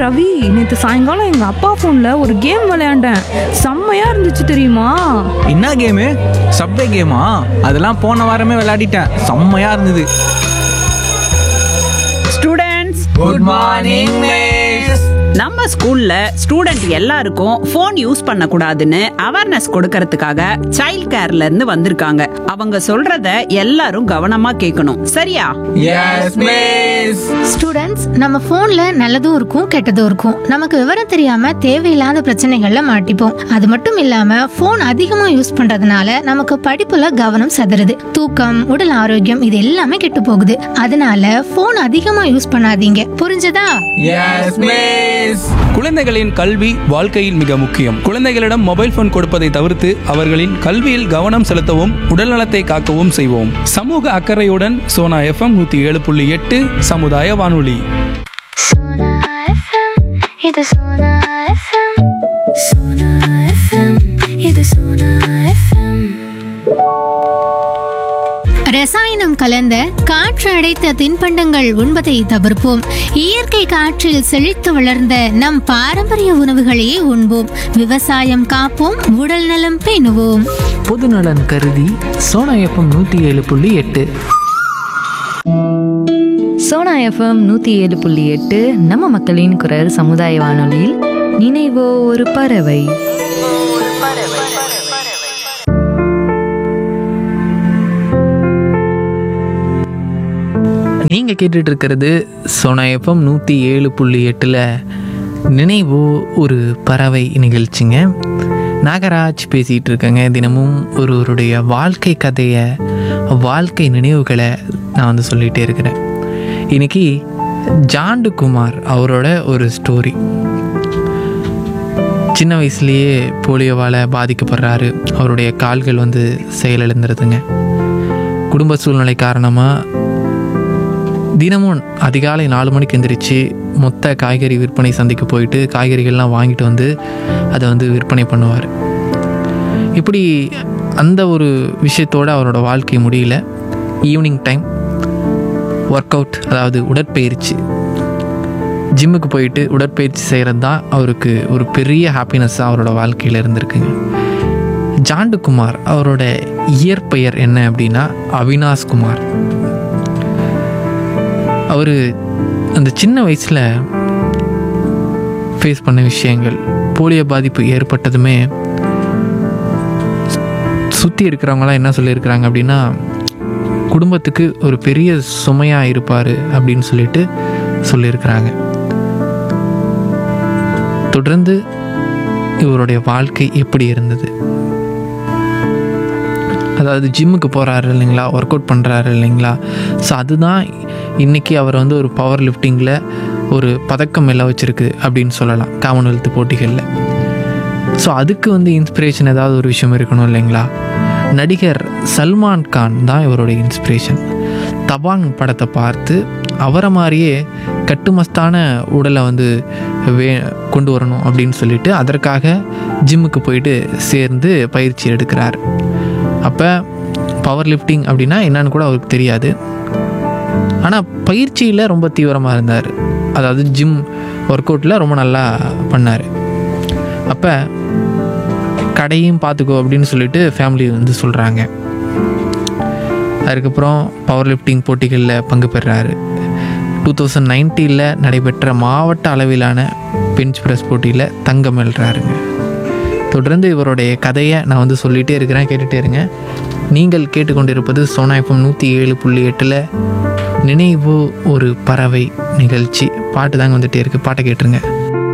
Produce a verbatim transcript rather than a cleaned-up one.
ரவி, நேற்று சாயங்காலம் எங்கள் அப்பா ஃபோனில் ஒரு கேம் விளையாண்டேன். செம்மையாக இருந்துச்சு தெரியுமா? என்ன கேமு? சப்வே கேமா? அதெல்லாம் போன வாரமே விளையாடிட்டேன். செம்மையா இருந்தது. Students, good morning miss. நம்ம ஸ்கூல்ல ஸ்டூடெண்ட் எல்லாருக்கும் ஃபோன் யூஸ் பண்ண கூடாதுன்னு அவேர்னஸ் கொடுக்கறதுக்காக சைல்ட் கேர்ல இருந்து வந்திருக்காங்க. அவங்க சொல்றத எல்லாரும் கவனமா கேட்கணும். சரியா? Yes miss. ஸ்டூடெண்ட்ஸ், நம்ம போன்ல நல்லதும் இருக்கும் கெட்டதும் இருக்கும். நமக்கு விவரம் தெரியாம தேவையில்லாத பிரச்சனைகள்ல மாட்டிப்போம். அது மட்டும் இல்லாம போன் அதிகமா யூஸ் பண்றதுனால நமக்கு படிப்புல கவனம் சதுருது. தூக்கம், உடல் ஆரோக்கியம் இது எல்லாமே கெட்டு போகுது. அதனால போன் அதிகமா யூஸ் பண்ணாதீங்க. புரிஞ்சதா? Yes miss. குழந்தைகளின் கல்வி வாழ்க்கையில் மிக முக்கியம். குழந்தைகளிடம் மொபைல் போன் கொடுப்பதை தவிர்த்து அவர்களின் கல்வியில் கவனம் செலுத்தவும் உடல்நலத்தை காக்கவும் செய்வோம். சமூக அக்கறையுடன் சோனா எஃப்எம் நூத்தி ஏழு புள்ளி எட்டு சமுதாய வானொலி. Sona F M, இது Sona F M. Sona F M, இது Sona F M. ரசாயனம் கலந்த காற்று அடைத்த தின்பண்டங்கள் உண்பதை தவிர்ப்போம். இயற்கை காற்றில் செழித்து வளர்ந்த நம் பாரம்பரிய உணவுகளையே உண்போம். விவசாயம் காப்போம், உடல் நலம் பேணுவோம். பொதுநலன் கருதி சோனா எஃப்எம் நூற்றி ஏழு புள்ளி எட்டு. சோனா எஃப்எம் நூற்றி ஏழு புள்ளி எட்டு நம்ம மக்களின் குரல் சமுதாய வானொலியில் நினைவோ ஒரு பறவை. நீங்கள் கேட்டுட்டு இருக்கிறது சோனா எஃப்எம் நூற்றி ஏழு புள்ளி எட்டில் நினைவோ ஒரு பறவை நிகழ்ச்சிங்க. நாகராஜ் பேசிகிட்டு இருக்கேங்க. தினமும் ஒருவருடைய வாழ்க்கை கதையை, வாழ்க்கை நினைவுகளை நான் வந்து சொல்லிகிட்டே இருக்கிறேன். இன்றைக்கி ஜாண்டு குமார் அவரோட ஒரு ஸ்டோரி. சின்ன வயசுலேயே போலியோவால் பாதிக்கப்படுறாரு. அவருடைய கால்கள் வந்து செயலிழந்துருதுங்க. குடும்ப சூழ்நிலை காரணமாக தினமும் அதிகாலை நாலு மணிக்கு எந்திரிச்சு மொத்த காய்கறி விற்பனை சந்தைக்கு போயிட்டு காய்கறிகள்லாம் வாங்கிட்டு வந்து அதை வந்து விற்பனை பண்ணுவார். இப்படி அந்த ஒரு விஷயத்தோடு அவரோட வாழ்க்கை முடியல. ஈவினிங் டைம் ஒர்க் அவுட், அதாவது உடற்பயிற்சி, ஜிம்முக்கு போயிட்டு உடற்பயிற்சி செய்கிறது தான் அவருக்கு ஒரு பெரிய ஹாப்பினஸ்ஸாக அவரோட வாழ்க்கையில் இருந்திருக்குங்க. ஜாண்டு குமார் அவரோட இயற்பெயர் என்ன அப்படின்னா அவினாஷ் குமார். அவர் அந்த சின்ன வயசில் ஃபேஸ் பண்ண விஷயங்கள், போலியோ பாதிப்பு ஏற்பட்டதுமே சுற்றி இருக்கிறவங்களாம் என்ன சொல்லியிருக்கிறாங்க அப்படின்னா, குடும்பத்துக்கு ஒரு பெரிய சுமையாக இருப்பார் அப்படின்னு சொல்லிட்டு சொல்லியிருக்கிறாங்க. தொடர்ந்து இவருடைய வாழ்க்கை எப்படி இருந்தது, அதாவது ஜிம்முக்கு போகிறாரு இல்லைங்களா, ஒர்க் அவுட் பண்ணுறாரு இல்லைங்களா. ஸோ அதுதான் இன்றைக்கி அவர் வந்து ஒரு பவர் லிஃப்டிங்கில் ஒரு பதக்கம் எல்லாம் வச்சுருக்கு அப்படின்னு சொல்லலாம், காமன்வெல்த் போட்டிகளில். ஸோ அதுக்கு வந்து இன்ஸ்பிரேஷன் ஏதாவது ஒரு விஷயம் இருக்கணும் இல்லைங்களா. நடிகர் சல்மான் கான் தான் இவருடைய இன்ஸ்பிரேஷன். தபாங் படத்தை பார்த்து அவரை மாதிரியே கட்டுமஸ்தான உடலை வந்து வே கொண்டு வரணும் அப்படின்னு சொல்லிட்டு அதற்காக ஜிம்முக்கு போயிட்டு சேர்ந்து பயிற்சி எடுக்கிறார். அப்போ பவர் லிஃப்டிங் அப்படின்னா என்னன்னு கூட அவருக்கு தெரியாது. ஆனால் பயிற்சியில் ரொம்ப தீவிரமாக இருந்தார். அதாவது ஜிம் ஒர்க் அவுட்டில் ரொம்ப நல்லா பண்ணார். அப்போ கடையும் பார்த்துக்கோ அப்படின்னு சொல்லிட்டு ஃபேமிலி வந்து சொல்கிறாங்க. அதுக்கப்புறம் பவர் லிஃப்டிங் போட்டிகளில் பங்கு பெறுறாரு. டூ தௌசண்ட் நைன்டீனில் நடைபெற்ற மாவட்ட அளவிலான பெஞ்ச் ப்ரெஸ் போட்டியில் தங்கம் வெல்றாருங்க. தொடர்ந்து இவருடைய கதையை நான் வந்து சொல்லிகிட்டே இருக்கிறேன், கேட்டுகிட்டே இருங்க. நீங்கள் கேட்டுக்கொண்டிருப்பது சோனா எஃப்எம் நூற்றி ஏழு புள்ளி எட்டில் நினைவு ஒரு பறவை நிகழ்ச்சி. பாட்டு தாங்க வந்துகிட்டே இருக்குது, பாட்டை கேட்டுருங்க.